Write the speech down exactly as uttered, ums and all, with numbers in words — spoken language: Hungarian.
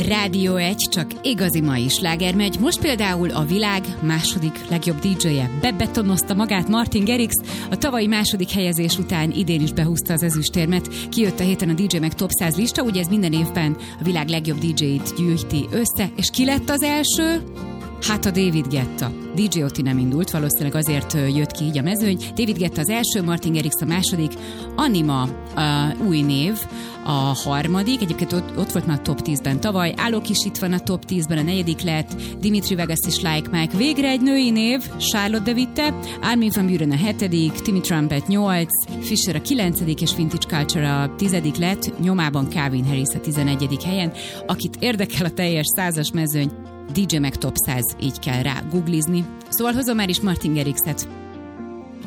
Rádió egy, csak igazi mai sláger megy. Most például a világ második legjobb dé dzséje bebetonozta magát, Martin Garrix. A tavalyi második helyezés után idén is behúzta az ezüstérmet. Kijött a héten a dé dzsé meg Top száz lista, ugye ez minden évben a világ legjobb dé dzséit gyűjti össze. És ki lett az első? Hát a David Guetta. dé dzsé Oti nem indult, valószínűleg azért jött ki így a mezőny. David Guetta az első, Martin Garrix a második, Anima a új név, a harmadik, egyébként ott, ott volt már a top tízben tavaly, Alok is itt van a top tízben, a negyedik lett, Dimitri Vegas és Like Mike, végre egy női név, Charlotte de Witte, Armin van Buuren a hetedik, Timmy Trumpet nyolc, Fisher a kilencedik és Vintage Culture a tizedik lett, nyomában Calvin Harris a tizenegyedik helyen, akit érdekel a teljes százas mezőny, dé dzsé meg Top száz, így kell rá googlizni. Szóval hozom már is Martin Garrixet.